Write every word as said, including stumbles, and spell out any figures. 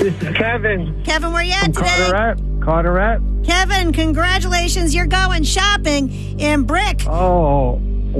This is Kevin. Kevin, where you at From today? Carteret. Carteret. Kevin, congratulations. You're going shopping in Brick. Oh,